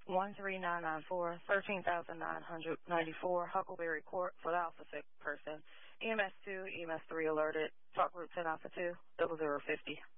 13994, 13,994, Huckleberry Court for the Alpha 6 person. EMS 2, EMS 3 alerted. Talk Route 10 Alpha 2, 0050.